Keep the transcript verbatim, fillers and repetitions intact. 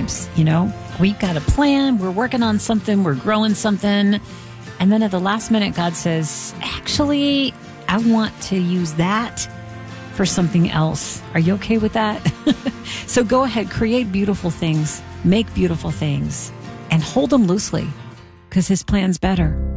sometimes, you know, we've got a plan, we're working on something, we're growing something. And then at the last minute, God says, actually, I want to use that for something else. Are you okay with that? So go ahead, create beautiful things, make beautiful things, and hold them loosely because his plan's better.